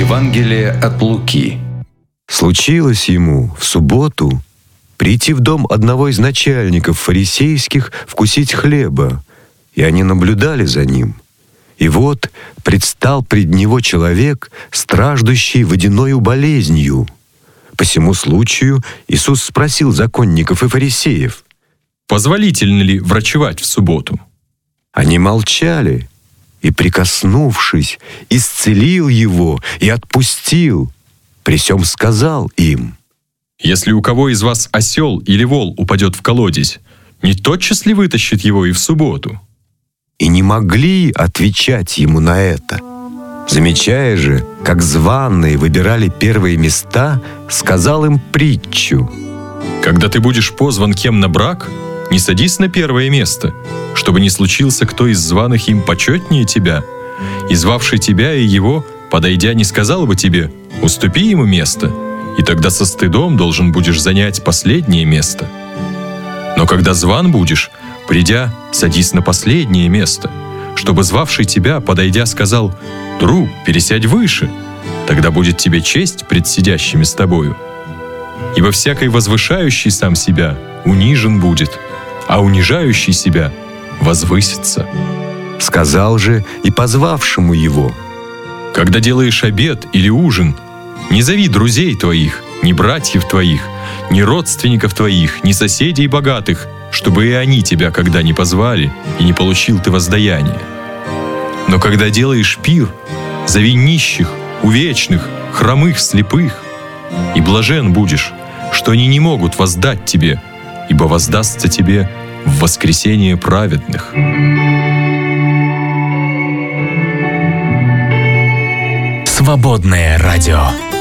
Евангелие от Луки. Случилось ему в субботу прийти в дом одного из начальников фарисейских вкусить хлеба, и они наблюдали за ним. И вот предстал пред него человек, страждущий водяною болезнью. По сему случаю Иисус спросил законников и фарисеев: «Позволительно ли врачевать в субботу?» Они молчали, и, прикоснувшись, исцелил его и отпустил. При сем сказал им: «Если у кого из вас осел или вол упадет в колодезь, не тотчас ли вытащит его и в субботу?» И не могли отвечать ему на это. Замечая же, как званые выбирали первые места, сказал им притчу: «Когда ты будешь позван кем на брак, не садись на первое место, чтобы не случился кто из званых им почетнее тебя, и звавший тебя и его, подойдя, не сказал бы тебе: уступи ему место, и тогда со стыдом должен будешь занять последнее место. Но когда зван будешь, придя, садись на последнее место, чтобы звавший тебя, подойдя, сказал: друг, пересядь выше, тогда будет тебе честь пред сидящими с тобою. Ибо всякий возвышающий сам себя унижен будет, а унижающий себя возвысится». Сказал же и позвавшему его: «Когда делаешь обед или ужин, не зови друзей твоих, ни братьев твоих, ни родственников твоих, ни соседей богатых, чтобы и они тебя когда не позвали, и не получил ты воздаяние. Но когда делаешь пир, зови нищих, увечных, хромых, слепых, и блажен будешь, что они не могут воздать тебе, ибо воздастся тебе в воскресение праведных». Свободное радио.